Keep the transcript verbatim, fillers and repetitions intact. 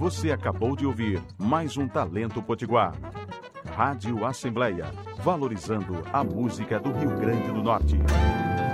Você acabou de ouvir mais um Talento Potiguar. Rádio Assembleia, valorizando a música do Rio Grande do Norte.